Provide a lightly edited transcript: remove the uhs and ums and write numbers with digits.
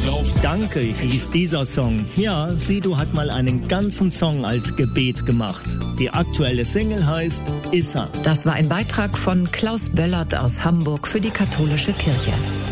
glaubst. Danke hieß dieser Song. Ja, Sido hat mal einen ganzen Song als Gebet gemacht. Die aktuelle Single heißt Issa. Das war ein Beitrag von Klaus Böllert aus Hamburg für die Katholische Kirche.